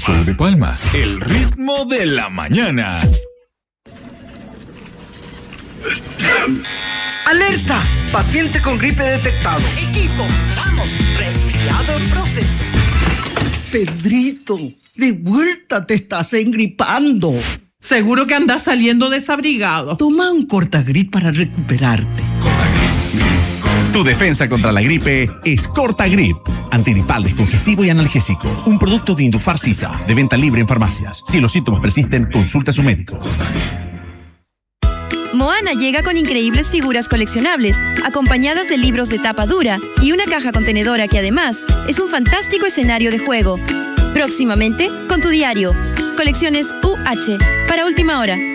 show de Palma. El ritmo de la mañana. ¡Alerta! Paciente con gripe detectado. Equipo, vamos. Resfriado Process. Pedrito, de vuelta te estás engripando. Seguro que andas saliendo desabrigado. Toma un Cortagrip para recuperarte. Tu defensa contra la gripe es Cortagrip. Antigripal, descongestivo y analgésico. Un producto de Indufar Sisa, de venta libre en farmacias. Si los síntomas persisten, consulta a su médico. Moana llega con increíbles figuras coleccionables, acompañadas de libros de tapa dura y una caja contenedora que además es un fantástico escenario de juego. Próximamente, con tu diario. Colecciones UH, para última hora.